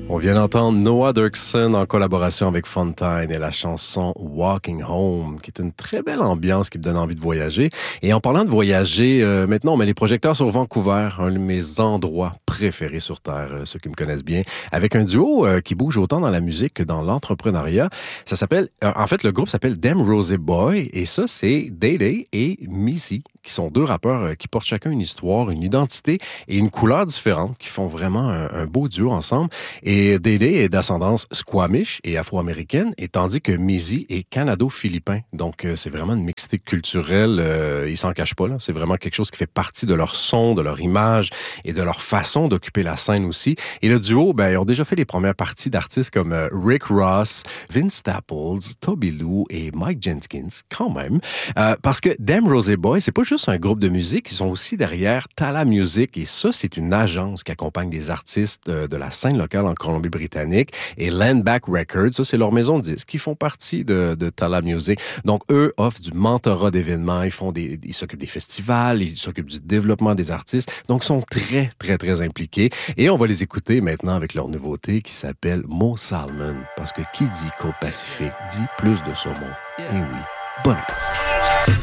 On vient d'entendre Noah Dirksen en collaboration avec Fontine et la chanson Walking Home, qui est une très belle ambiance qui me donne envie de voyager. Et en parlant de voyager, maintenant on met les projecteurs sur Vancouver, un de mes endroits préférés sur Terre, ceux qui me connaissent bien, avec un duo qui bouge autant dans la musique que dans l'entrepreneuriat. Ça s'appelle, en fait, le groupe s'appelle Them Rosé Boy, et ça, c'est Day Day et Missy, qui sont deux rappeurs qui portent chacun une histoire, une identité et une couleur différente, qui font vraiment un beau duo ensemble. Et Day Day est d'ascendance squamish et afro-américaine, et tandis que Missy est canado-philippin. Donc, c'est vraiment une mixité culturelle. Ils s'en cachent pas, là. C'est vraiment quelque chose qui fait partie de leur son, de leur image et de leur façon d'occuper la scène aussi. Et le duo, ils ont déjà fait les premières parties d'artistes comme Rick Ross, Vince Staples, Toby Lou et Mike Jenkins, quand même. Parce que Them Rosé Boy, c'est pas juste un groupe de musique, ils sont aussi derrière Tala Music, et ça, c'est une agence qui accompagne des artistes de la scène locale en Colombie-Britannique, et Landback Records, ça, c'est leur maison de disques, qui font partie de Tala Music. Donc, eux offrent du mentorat d'événements, ils s'occupent des festivals, ils s'occupent du développement des artistes, donc ils sont très, très, très impliqués. Et on va les écouter maintenant avec leur nouveauté qui s'appelle Mo Salmon, parce que qui dit Côte Pacifique dit plus de saumon. Et oui, bon appétit.